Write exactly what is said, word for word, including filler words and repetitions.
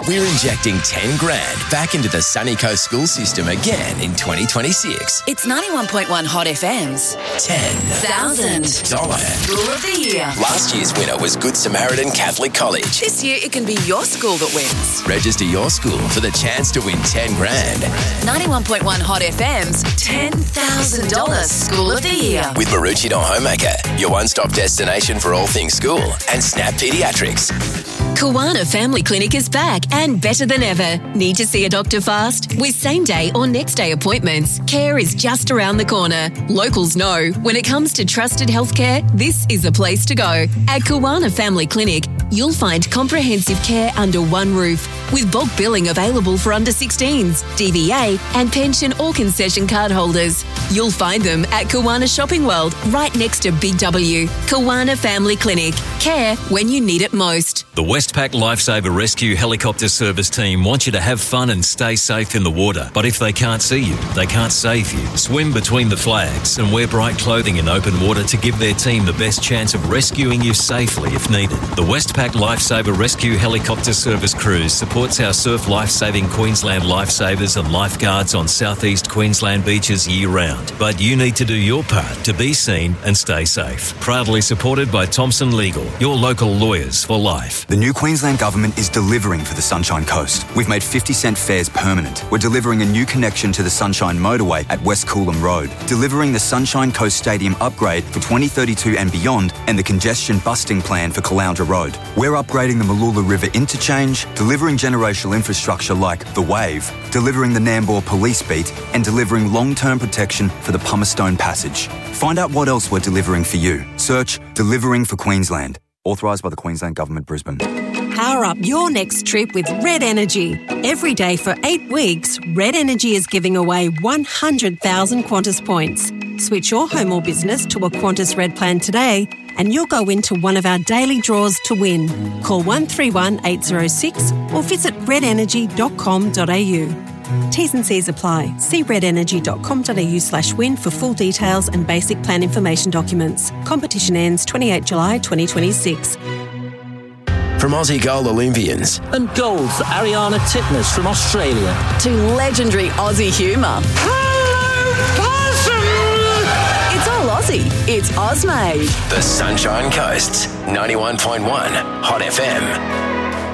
We're injecting ten grand back into the Sunny Coast school system again in twenty twenty-six. It's ninety-one point one Hot F M's ten thousand dollar School of the Year. Last year's winner was Good Samaritan Catholic College. This year it can be your school that wins. Register your school for the chance to win ten grand. ninety-one point one Hot F M's ten thousand dollar School of the Year. With Maroochydore Homemaker, your one-stop destination for all things school, and Snap Pediatrics. Kawana Family Clinic is back and better than ever. Need to see a doctor fast? With same-day or next-day appointments, care is just around the corner. Locals know when it comes to trusted healthcare, this is the place to go. At Kawana Family Clinic, you'll find comprehensive care under one roof, with bulk billing available for under sixteens, D V A and pension or concession card holders. You'll find them at Kawana Shopping World, right next to Big W. Kawana Family Clinic. Care when you need it most. The Westpac Lifesaver Rescue Helicopter Service team wants you to have fun and stay safe in the water. But if they can't see you, they can't save you. Swim between the flags and wear bright clothing in open water to give their team the best chance of rescuing you safely if needed. The Westpac Lifesaver Rescue Helicopter Service cruise supports our Surf Lifesaving Queensland lifesavers and lifeguards on southeast Queensland beaches year-round. But you need to do your part to be seen and stay safe. Proudly supported by Thompson Legal, your local lawyers for life. The new Queensland Government is delivering for the Sunshine Coast. We've made fifty cent fares permanent. We're delivering a new connection to the Sunshine Motorway at West Coolum Road, delivering the Sunshine Coast Stadium upgrade for twenty thirty-two and beyond, and the congestion busting plan for Caloundra Road. We're upgrading the Mooloola River interchange, delivering generational infrastructure like the Wave, delivering the Nambour Police Beat, and delivering long-term protection for the Pumicestone Passage. Find out what else we're delivering for you. Search Delivering for Queensland. Authorised by the Queensland Government, Brisbane. Power up your next trip with Red Energy. Every day for eight weeks, Red Energy is giving away one hundred thousand Qantas points. Switch your home or business to a Qantas Red plan today and you'll go into one of our daily draws to win. Call one three one eight zero six or visit red energy dot com dot a u. T's and C's apply. See red energy dot com dot a u slash win for full details and basic plan information documents. Competition ends twenty-eighth July twenty twenty-six. From Aussie Gold Olympians. And gold for Ariana Titmus from Australia. To legendary Aussie humour. It's all Aussie. It's Ozmade. The Sunshine Coast. ninety-one point one Hot F M.